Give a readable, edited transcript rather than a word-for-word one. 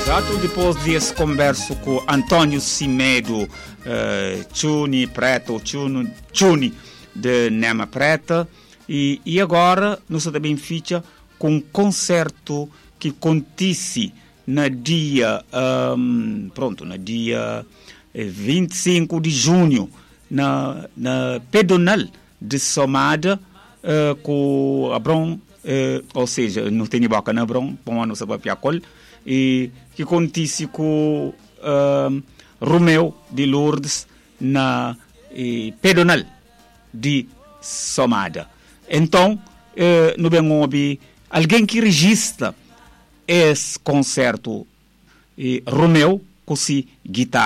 Exato, depois desse converso com Antônio Cimedo, Chuni Preto, Chuni de Nema Preta, e agora nós também fica com um concerto que acontece no dia, no dia 25 de junho, na Pedonal de Somada, com Abron, ou seja, não tem boca na Abron, como a nossa papiacol, e que acontece com Romeu de Lourdes na Pedonal de Somada. Então, no Bengobi, alguém que registra esse concerto, Romeu, com si guitarra.